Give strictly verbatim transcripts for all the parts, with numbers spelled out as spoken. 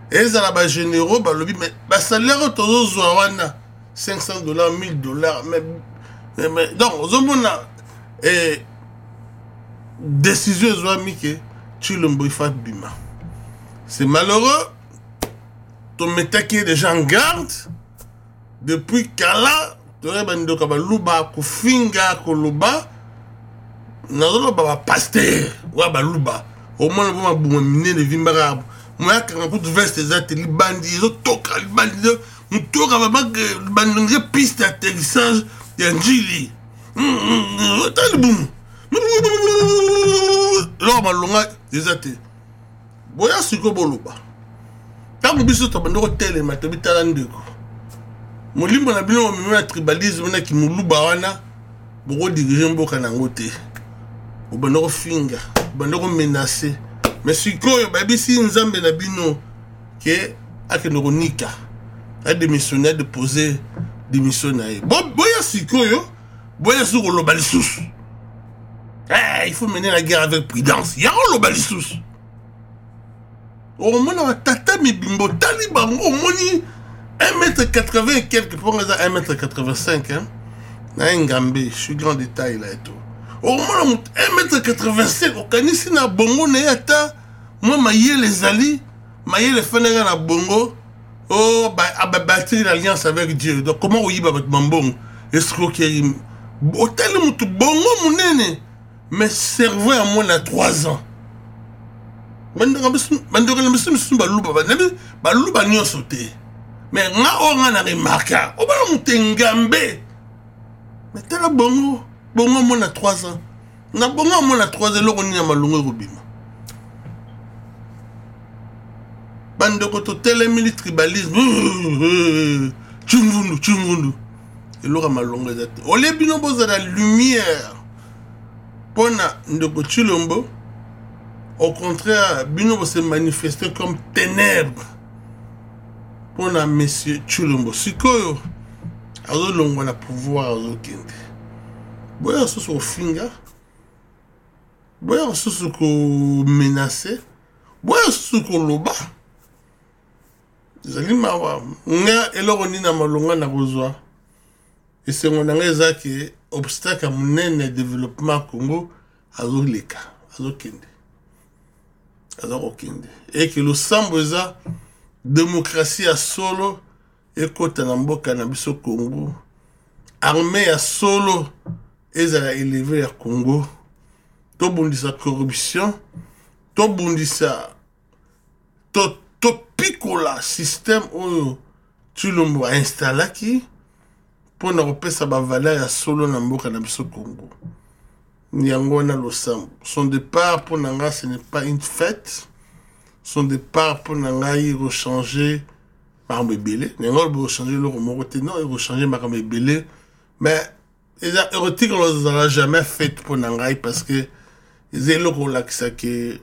Et ça là généraux bah lobby mais bah salaire todo zwana cinq cents dollars mille dollars mais mais, mais donc zomona et décision zwami que Tshilombo Ifat bima. C'est malheureux. Ton métier est déjà en garde depuis Kala tu aurais bando kabaluba kufinga koluba nazolo baba pasteur wa baluba au moins le moment pour miner de vimbara moi quand pour veste des ateliers bandits zo toka les bandits on toka baba bandits piste d'atterrissage d'Anjili tal boum là malonga des ateliers boya siko boluba tant biso to bando tele matobi talandeko molimbo na bino mo na tribalisme na ki muluba wana boko diriger mboka na ngote o bando ko finga bando ko menacer mais sikoyo babisi nzambe na bino ke akeno nika a démissionné de poser démission na ye bo boya sikoyo boya sur lo balisusu eh il faut mener la guerre avec prudence ya lo balisusu au moins on tata mi bimbo tali bango au moins un mètre quatre-vingts et quelques pour un mètre quatre-vingt-cinq hein na ngambe je suis grand détail là et tout au moins un mètre quatre-vingt-cinq au kanisi na bongo na yata moi maye les ali maye les fenega na bongo oh bah a bâtir l'alliance avec Dieu donc comment on y va avec mambong escroquerie hôtel mutu bongo munene mais cerveau à moins à trois ans Mandora mandora le monsieur monsieur baluba banabi baluba nyo sauté mais nga o nga na remarka o ba mutengambe mais tela bongo bongo mon à trois ans na bongo mon à trois ans lo koni na malungo robima bando ko to tele militaire tribalisme chungundu chungundu et lo ka malungo zate o le bino boza la lumière pona ndoko Tshilombo. Au contraire, Bino se manifester comme ténèbres pour la monsieur Tshilombo. Sikoyo, azo longo na pouvoir azo kende. Boya so so finga. Boya so so ko menacer. Boya so ko loba. Zali mawa. Nga eloko ni na malonga na kozwa. Et c'est mon angeza qui obstacle à mon développement Congo azo leka, azo kende. Et que le samboza démocratie à solo et côté namboka na biso Congo armée à solo et ça a élevé à Congo to bundisa corruption to bundisa to to picola système où Tshilombo a installé qui pour na repesa ba valeur à solo na mboka na biso Congo. Nyangona Losam. Son départ pour Nanga, ce n'est pas une fête. Son départ pour Nanga, il va changer Marambe Belé. Nanga, il va changer le Romoroté. Non, il va changer Marambe Belé. Mais, les érotiques, on ne l'a jamais fait pour Nanga parce que, ils ont le rôle que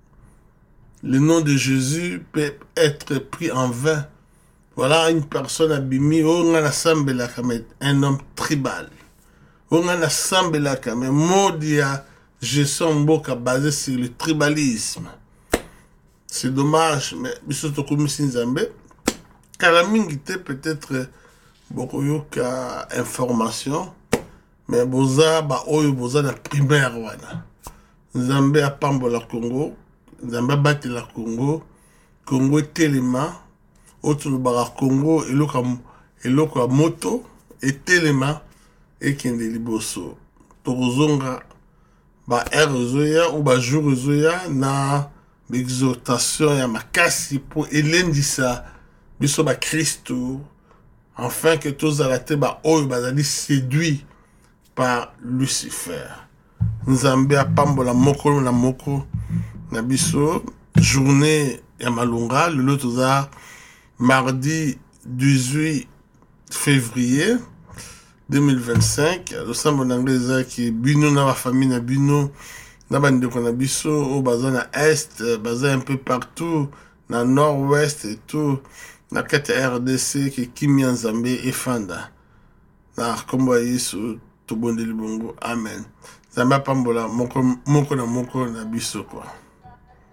le nom de Jésus peut être pris en vain. Voilà une personne abîmée, on a la un homme tribal. On a assemblé là quand même modia gestion mboka basé sur le tribalisme. C'est dommage mais biso to komisi nzambe kala mingi te peut-être beaucoup yoka information mais boza ba oyo boza na primaire wana nzambe apambola Congo nzambe bati la Congo Congo telema autre bara Congo eloka eloka moto et telema et qui est liboso tozonga ba erozoya ou ba jourzoya na l'exhortation ya makasi pour elendisa biso ba Christo afin que tous alate ba oyo bazali séduit par Lucifer. Nzambe apambola moko na moko na biso journée ya malunga le lotoza mardi dix-huit février deux mille vingt-cinq, le sambo d'anglais qui bino na ma famille na bino na bande ko na biso au baza na est, baza un peu partout na nord-ouest et tout na kati R D C qui Kimi Nzambe et Fanda na kombo yesu to bondeli bongo amen. Zamba pambola moko moko na moko na biso quoi.